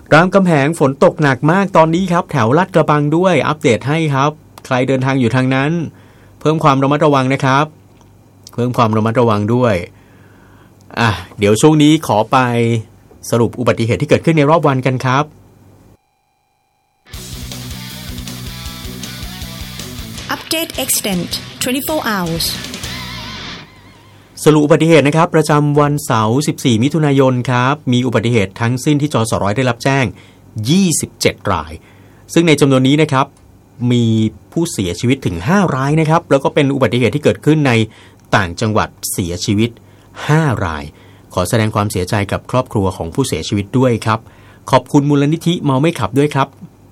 รามคำแหงฝนตกหนักมากตอนนี้ครับแถวลาดกระบังด้วยอัปเดตให้ครับใครเดินทางอยู่ทางนั้นเพิ่มความระมัดระวังนะครับเพิ่มความระมัดระวังด้วยเดี๋ยวช่วงนี้ขอไปสรุปอุบัติเหตุที่เกิดขึ้นในรอบวันกันครับ Update Extend 24 hours สรุปอุบัติเหตุนะครับประจำวันเสาร์14มิถุนายนครับมีอุบัติเหตุทั้งสิ้นที่จสร้อยได้รับแจ้ง27รายซึ่งในจำนวนนี้นะครับมีผู้เสียชีวิตถึง5รายนะครับแล้วก็เป็นอุบัติเหตุที่เกิดขึ้นในต่างจังหวัดเสียชีวิต5รายขอแสดงความเสียใจกับครอบครัวของผู้เสียชีวิตด้วยครับขอบคุณมูลนิธิเมาไม่ขับด้วยครับ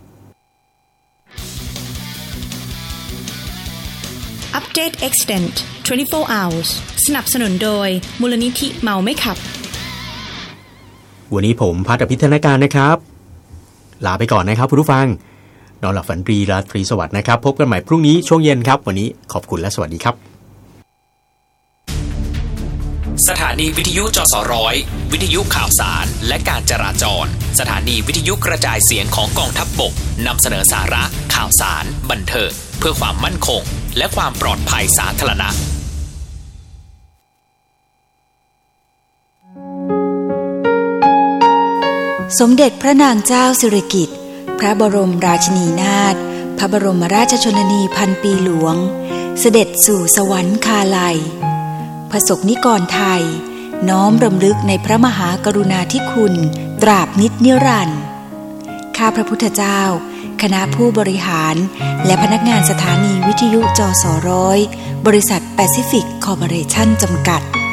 Update Extend 24 hours สนับสนุนโดยมูลนิธิเมาไม่ขับวันนี้ผมภัทร อภิธนการนะครับลาไปก่อนนะครับคุณผู้ฟังนอนหลับฝันดีราตรีสวัสดิ์นะครับพบกันใหม่พรุ่งนี้ช่วงเย็นครับวันนี้ขอบคุณและสวัสดีครับสถานีวิทยุจสร้อยวิทยุข่าวสารและการจราจรสถานีวิทยุกระจายเสียงของกองทัพบกนำเสนอสาระข่าวสารบันเทิงเพื่อความมั่นคงและความปลอดภัยสาธารณะสมเด็จพระนางเจ้าสิริกิติ์พระบรมราชินีนาถพระบรมราชชนนีพันปีหลวงเสด็จสู่สวรรคาลัยประสบนิกรไทยน้อมรำลึกในพระมหากรุณาธิคุณตราบนิจนิรันดร์ข้าพระพุทธเจ้าคณะผู้บริหารและพนักงานสถานีวิทยุจสร้อยบริษัทแปซิฟิกคอร์ปอเรชั่นจำกัด